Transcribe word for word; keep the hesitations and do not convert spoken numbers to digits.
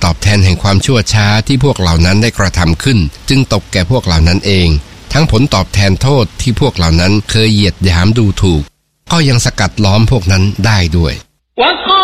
ตอบแทนแห่งความชั่วช้าที่พวกเหล่านั้นได้กระทำขึ้นจึงตกแก่พวกเหล่านั้นเองทั้งผลตอบแทนโทษที่พวกเหล่านั้นเคยเหยียดหยามดูถูกก็ยังสกัดล้อมพวกนั้นได้ด้วย